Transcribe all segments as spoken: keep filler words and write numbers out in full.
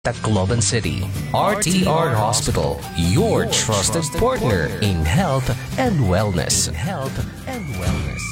Tacloban City. R T R Hospital, your trusted partner in health and wellness. In health and wellness.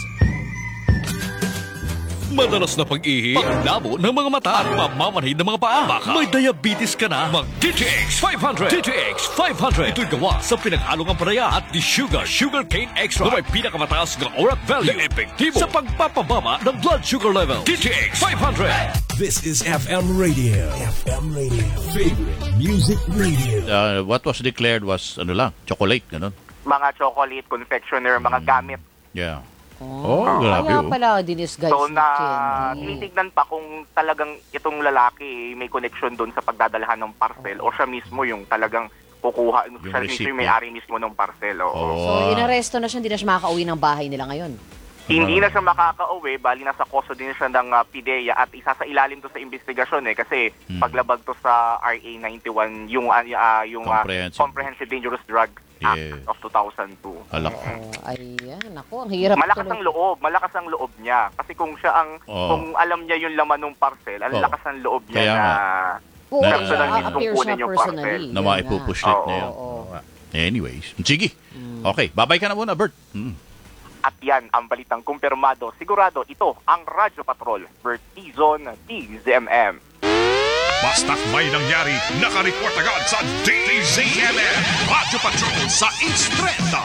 Madalas na pag-ihi, paglabo ng mga mata at pamamanhid ng mga paa. Baka may diabetes ka na, mag-D T X five hundred. D T X five hundred. Ito'y gawa sa pinag-halong ampalaya at di sugar, sugar cane extra na may pinakamataas ng orat value. Epektibo sa pagpapababa ng blood sugar level. D T X five hundred. This is F M Radio. F M Radio. Favorite music radio. Uh, what was declared was, ano lang, chocolate, gano'n? Mga chocolate, confectioner, mga gamit. Yeah. Oh, Oh, grabe, kaya oh. pala dinis guys. So na candy. tinitignan pa kung talagang itong lalaki may connection doon sa pagdadalhan ng parcel o siya mismo yung talagang kukuha, siya mismo receipt yung niya. may-ari mismo ng parcel. Oo. Oo. So, inaresto na siya, hindi na siya makakauwi ng bahay nila ngayon. Hindi na siya makakauwi, bali nasa custody na siya ng uh, PIDEA at isa sa ilalim to sa investigasyon eh kasi Hmm. paglabag to sa R A ninety-one yung uh, uh, yung uh, Comprehensive. Comprehensive Dangerous Drug Act Yeah. of two thousand two. Alak. Oh, ayan, ako, ang hirap. Malakas tuloy. ang loob, malakas ang loob niya. Kasi kung siya ang, Oo. kung alam niya yung laman ng parcel, ang Oo. lakas ng loob niya Kaya na nga. Oo, Na- siya, Personal mismong appear kunin siya yung personally. parcel. Na Yun maipupush nga. it na yun. Oo. Anyways, sige. Okay, babay ka na muna, Bert. Hmm. at yan ang balitang kumpirmado. Sigurado ito ang Radyo Patrol, Vertizon D Z M M. Basta't may nangyari, nakareport agad sa D Z M M. Radyo Patrol sa Instreta.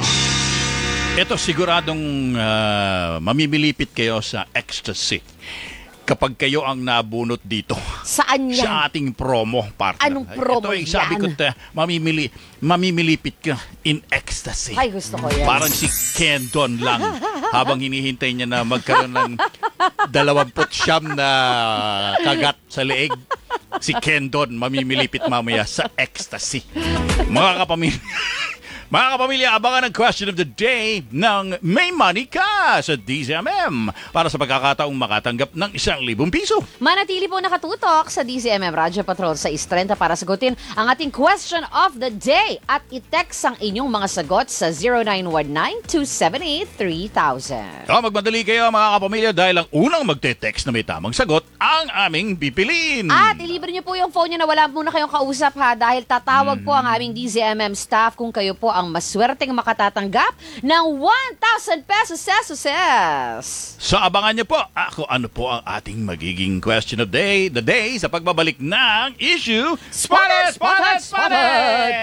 Ito siguradong ah, mamimilipit kayo sa ecstasy kapag kayo ang nabunot dito Saan yan? sa ating promo partner. Anong promo Ito ay sabi ko, yan? ta, mamimili, mamimilipit ka in ecstasy. Ay, gusto ko yan. Parang si Ken Don lang habang hinihintay niya na magkaroon ng dalawamput siyam na kagat sa leeg. Si Ken Don mamimilipit mamaya sa ecstasy. Mga kapamilya, mga kapamilya, abangan ang question of the day ng May Money Ka sa D Z M M para sa pagkakataong makatanggap ng isang libong piso. Manatili po nakatutok sa D Z M M Radyo Patrol sa Istrenta para sagutin ang ating question of the day at i-text ang inyong mga sagot sa zero nine one nine, two seven eight, three thousand. O, magmadali kayo mga kapamilya dahil ang unang magte-text na may tamang sagot ang aming pipiliin. At ilibre niyo po yung phone niyo na wala muna kayong kausap ha dahil tatawag po ang aming D Z M M staff kung kayo po ang maswerteng makatatanggap ng one thousand pesos ses. So abangan niyo po ako ano po ang ating magiging question of day, the day sa pagbabalik ng issue Spotted! Spotted! Spotted!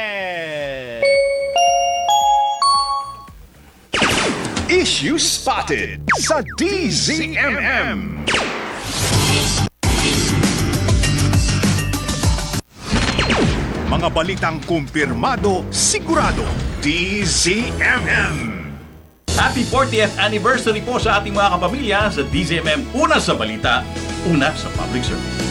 Issue Spotted sa D Z M M. Mga balitang kumpirmado, sigurado, D Z M M. Happy fortieth anniversary po sa ating mga kapamilya sa D Z M M. Una sa balita, una sa public service.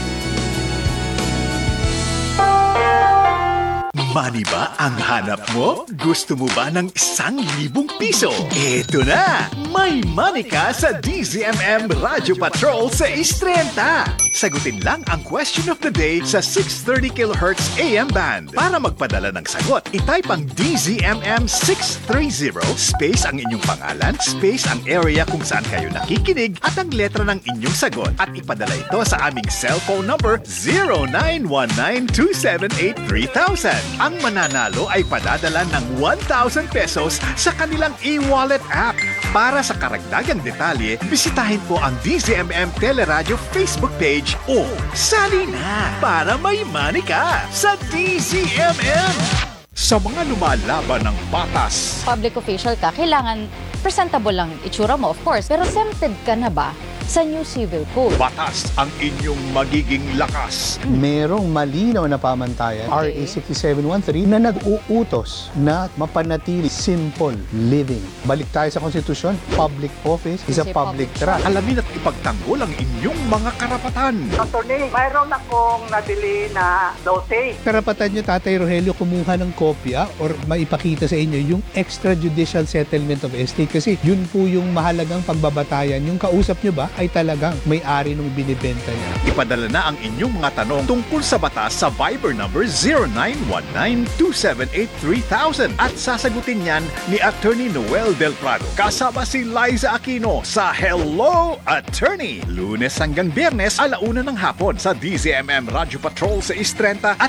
Money ba ang hanap mo? Gusto mo ba ng isang libong piso? Eto na! May money ka sa D Z M M Radyo Patrol sa Istrenta. Sagutin lang ang question of the day sa six thirty kilohertz A M band. Para magpadala ng sagot, itype ang D Z M M six thirty space ang inyong pangalan, space ang area kung saan kayo nakikinig at ang letra ng inyong sagot at ipadala ito sa aming cellphone number zero nine one nine, two seven eight, three thousand. Ang mananalo ay padadala ng one thousand pesos sa kanilang e-wallet app. Para sa karagdagang detalye, bisitahin po ang D Z M M Teleradio Facebook page o sali na para may money ka sa D Z M M. Sa mga lumalaban ng batas, Public official ka, kailangan presentable lang itsura mo, of course. Pero tempted ka na ba sa new civil code? batas ang inyong magiging lakas. Merong malinaw na pamantayan, R A sixty-seven thirteen, na nag-uutos na mapanatili simple living. Balik tayo sa konstitusyon, public office is a Kasi public public trust. Alamin at ipagtanggol ang inyong mga karapatan. Attorney, mayroon akong nabili na dote. Karapatan nyo, Tatay Rogelio, kumuha ng kopya or maipakita sa inyo yung extrajudicial settlement of estate kasi yun po yung mahalagang pagbabatayan. Yung kausap nyo ba ay talagang may-ari nung binibenta niya. Ipadala na ang inyong mga tanong tungkol sa batas sa Viber number zero nine one nine two seven eight three thousand at sasagutin yan ni Attorney Noel Del Prado. Kasama si Liza Aquino sa Hello Attorney. Lunes hanggang Biyernes, alauna ng hapon sa D Z M M Radio Patrol sa Istrenta at